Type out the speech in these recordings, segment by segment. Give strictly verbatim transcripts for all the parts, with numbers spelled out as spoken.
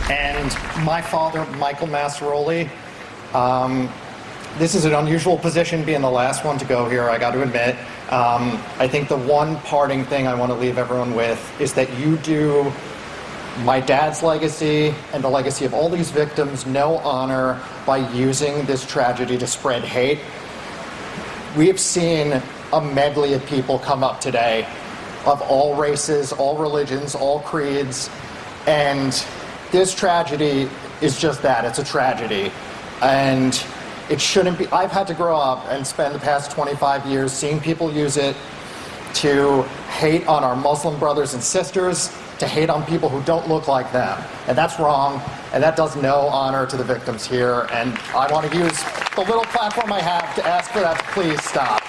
And my father, Michael Massaroli, um, this is an unusual position, being the last one to go here, I got to admit. Um, I think the one parting thing I want to leave everyone with is that you do my dad's legacy and the legacy of all these victims no honor by using this tragedy to spread hate. We have seen a medley of people come up today of all races, all religions, all creeds, and this tragedy is just that. It's a tragedy. And it shouldn't be. I've had to grow up and spend the past twenty-five years seeing people use it to hate on our Muslim brothers and sisters, to hate on people who don't look like them. And that's wrong, and that does no honor to the victims here. And I want to use the little platform I have to ask for that to please stop.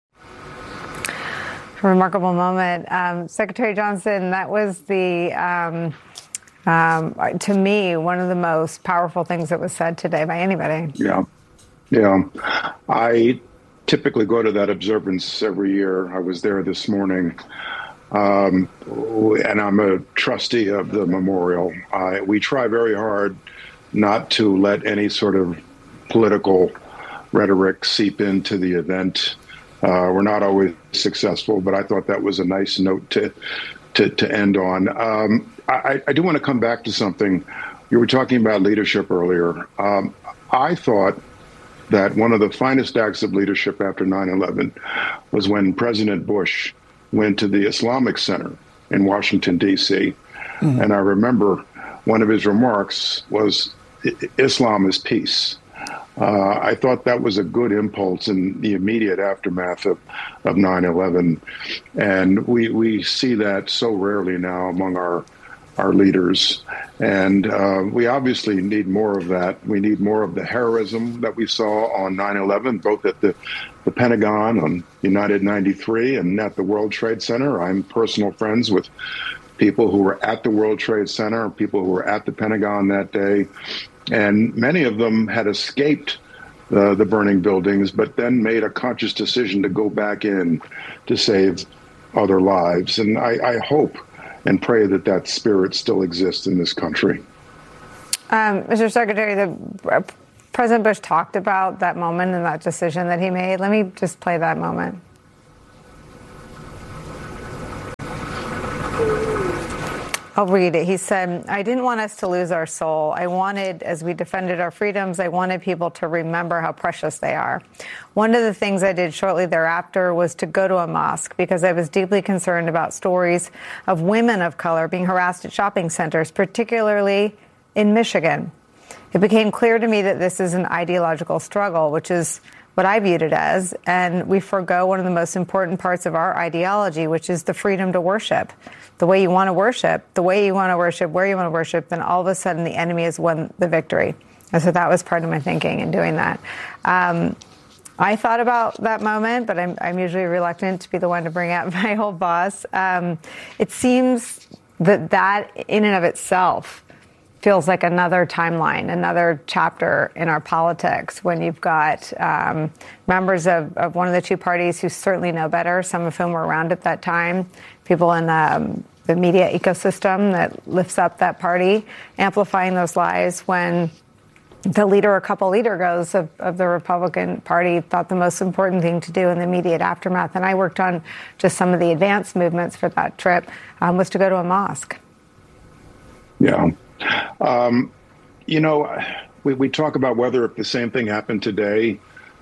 A remarkable moment. Um, Secretary Johnson, that was the, um, um, to me, one of the most powerful things that was said today by anybody. Yeah. Yeah. I typically go to that observance every year. I was there this morning. Um, and I'm a trustee of the memorial. Uh, we try very hard not to let any sort of political rhetoric seep into the event. Uh, we're not always successful, but I thought that was a nice note to to, to end on. Um, I, I do want to come back to something. You were talking about leadership earlier. Um, I thought that one of the finest acts of leadership after nine eleven was when President Bush went to the Islamic Center in Washington, D C Mm-hmm. And I remember one of his remarks was, "Islam is peace." Uh, I thought that was a good impulse in the immediate aftermath of, of nine eleven. And we, we see that so rarely now among our our leaders. And uh, we obviously need more of that. We need more of the heroism that we saw on nine eleven, both at the, the Pentagon on United ninety-three and at the World Trade Center. I'm personal friends with people who were at the World Trade Center, people who were at the Pentagon that day. And many of them had escaped uh, the burning buildings, but then made a conscious decision to go back in to save other lives. And I, I hope and pray that that spirit still exists in this country. Um, Mister Secretary, the, uh, President Bush talked about that moment and that decision that he made. Let me just play that moment. I'll read it. He said, "I didn't want us to lose our soul. I wanted, as we defended our freedoms, I wanted people to remember how precious they are. One of the things I did shortly thereafter was to go to a mosque because I was deeply concerned about stories of women of color being harassed at shopping centers, particularly in Michigan. It became clear to me that this is an ideological struggle, which is what I viewed it as, and we forgo one of the most important parts of our ideology, which is the freedom to worship. The way you want to worship, the way you want to worship, where you want to worship, then all of a sudden the enemy has won the victory." And so that was part of my thinking in doing that. Um, I thought about that moment, but I'm, I'm usually reluctant to be the one to bring up my old boss. Um, it seems that that in and of itself feels like another timeline, another chapter in our politics when you've got um, members of, of one of the two parties who certainly know better, some of whom were around at that time, people in um, the media ecosystem that lifts up that party, amplifying those lies when the leader, a couple leader goes of, of the Republican Party, thought the most important thing to do in the immediate aftermath, and I worked on just some of the advance movements for that trip, um, was to go to a mosque. Yeah. Um, you know, we, we talk about whether if the same thing happened today,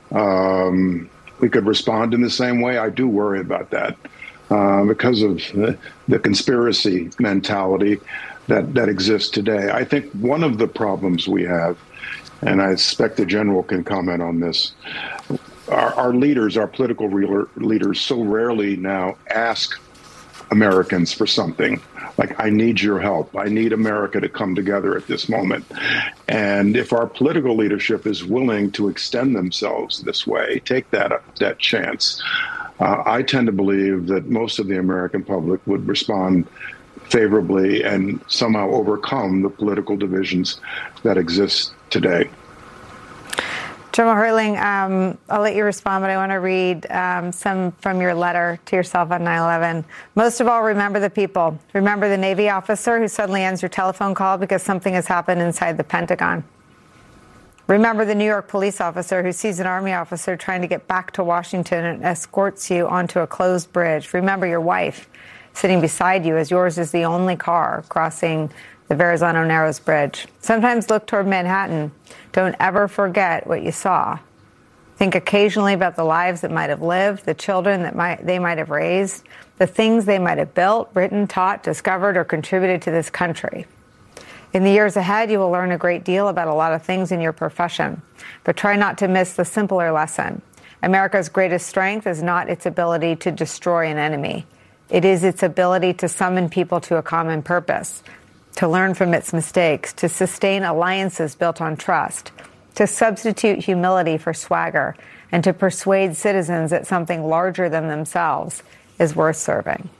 um, we could respond in the same way. I do worry about that uh, because of the, the conspiracy mentality that, that exists today. I think one of the problems we have, and I suspect the general can comment on this, our, our leaders, our political re- leaders so rarely now ask Americans for something. Like, I need your help. I need America to come together at this moment. And if our political leadership is willing to extend themselves this way, take that that chance, uh, I tend to believe that most of the American public would respond favorably and somehow overcome the political divisions that exist today. General Hertling, um, I'll let you respond, but I want to read um, some from your letter to yourself on nine eleven. Most of all, remember the people. Remember the Navy officer who suddenly ends your telephone call because something has happened inside the Pentagon. Remember the New York police officer who sees an Army officer trying to get back to Washington and escorts you onto a closed bridge. Remember your wife sitting beside you as yours is the only car crossing the Verrazano Narrows Bridge. Sometimes look toward Manhattan. Don't ever forget what you saw. Think occasionally about the lives that might have lived, the children that might they might have raised, the things they might have built, written, taught, discovered, or contributed to this country. In the years ahead, you will learn a great deal about a lot of things in your profession, but try not to miss the simpler lesson. America's greatest strength is not its ability to destroy an enemy. It is its ability to summon people to a common purpose, to learn from its mistakes, to sustain alliances built on trust, to substitute humility for swagger, and to persuade citizens that something larger than themselves is worth serving.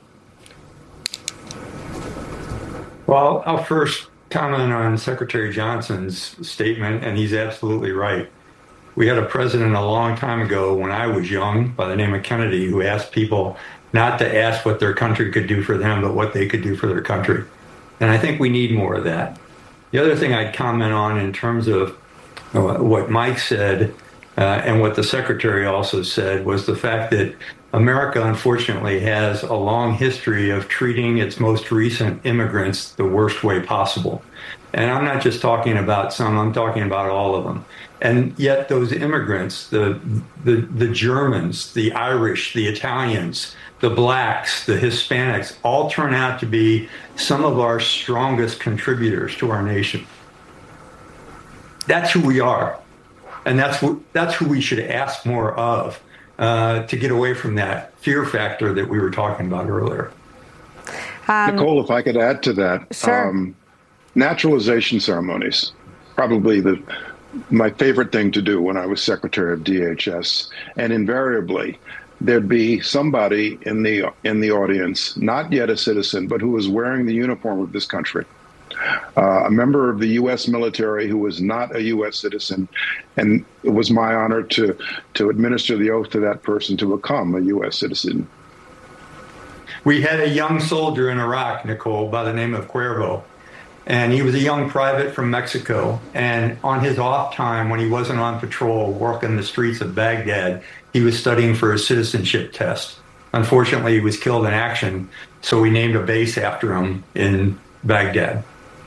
Well, I'll first comment on Secretary Johnson's statement, and he's absolutely right. We had a president a long time ago when I was young by the name of Kennedy who asked people not to ask what their country could do for them, but what they could do for their country. And I think we need more of that. The other thing I'd comment on in terms of what Mike said uh, and what the Secretary also said was the fact that America, unfortunately, has a long history of treating its most recent immigrants the worst way possible. And I'm not just talking about some, I'm talking about all of them. And yet those immigrants, the the, the Germans, the Irish, the Italians, the blacks, the Hispanics, all turn out to be some of our strongest contributors to our nation. That's who we are. And that's wh- that's who we should ask more of. Uh, to get away from that fear factor that we were talking about earlier. Um, Nicole, if I could add to that, sure. um, naturalization ceremonies, probably the my favorite thing to do when I was Secretary of D H S, and invariably there'd be somebody in the in the audience, not yet a citizen, but who was wearing the uniform of this country. Uh, a member of the U S military who was not a U S citizen, and it was my honor to to administer the oath to that person to become a U S citizen. We had a young soldier in Iraq, Nicole, by the name of Cuervo, and he was a young private from Mexico. And on his off time, when he wasn't on patrol, working the streets of Baghdad, he was studying for a citizenship test. Unfortunately, he was killed in action, so we named a base after him in Baghdad.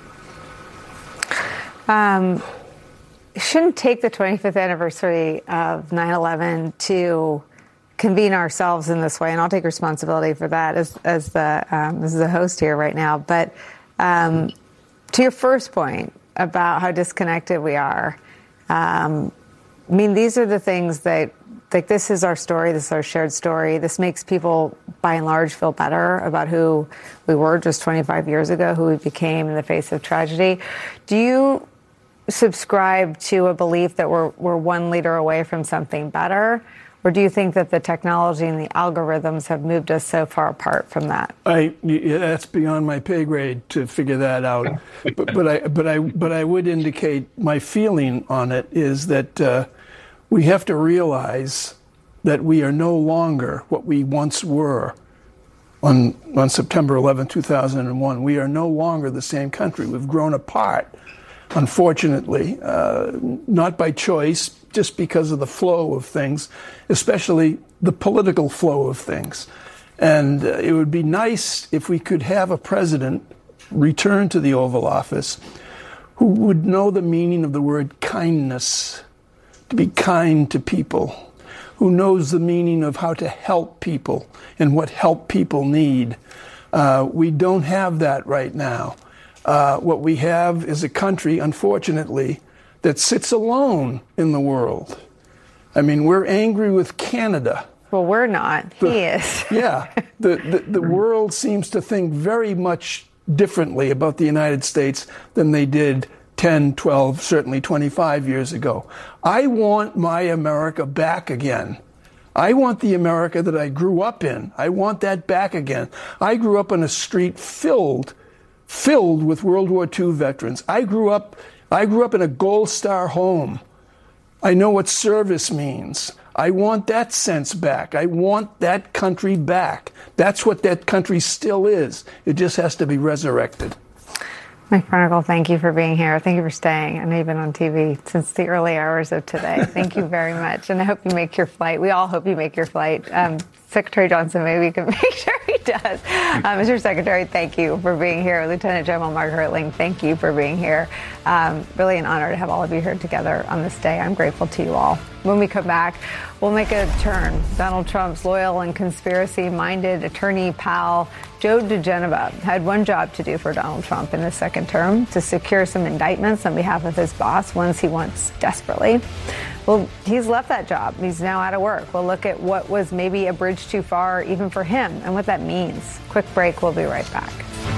Um, shouldn't take the twenty-fifth anniversary of nine eleven to convene ourselves in this way, and I'll take responsibility for that as as the um, as the host here right now. But um, to your first point about how disconnected we are, um, I mean, these are the things that, like, this is our story, this is our shared story. This makes people, by and large, feel better about who we were just twenty-five years ago, who we became in the face of tragedy. Do you subscribe to a belief that we're we're one leader away from something better, or do you think that the technology and the algorithms have moved us so far apart from that? I yeah, that's beyond my pay grade to figure that out. but, but I but I but I would indicate my feeling on it is that uh, we have to realize that we are no longer what we once were on on September eleventh, two thousand one. We are no longer the same country. We've grown apart. Unfortunately, uh, not by choice, just because of the flow of things, especially the political flow of things. And uh, it would be nice if we could have a president return to the Oval Office who would know the meaning of the word kindness, to be kind to people, who knows the meaning of how to help people and what help people need. Uh, we don't have that right now. Uh, what we have is a country, unfortunately, that sits alone in the world. I mean, we're angry with Canada. Well, we're not. The, he is. yeah. The, the, the world seems to think very much differently about the United States than they did ten, twelve, certainly twenty-five years ago. I want my America back again. I want the America that I grew up in. I want that back again. I grew up on a street filled filled with World War Two veterans. I grew up I grew up in a Gold Star home. I know what service means. I want that sense back. I want that country back. That's what that country still is. It just has to be resurrected. Mike Barnicle, thank you for being here. Thank you for staying. I know you've been on T V since the early hours of today. Thank you very much. And I hope you make your flight. We all hope you make your flight. Um, Secretary Johnson, maybe we can make sure he does. Uh, Mister Secretary, thank you for being here. Lieutenant General Mark Hertling, thank you for being here. Um, really an honor to have all of you here together on this day. I'm grateful to you all. When we come back, we'll make a turn. Donald Trump's loyal and conspiracy-minded attorney pal, Joe diGenova, had one job to do for Donald Trump in his second term, to secure some indictments on behalf of his boss, ones he wants desperately. Well, he's left that job. He's now out of work. We'll look at what was maybe a bridge too far even for him and what that means. Quick break. We'll be right back.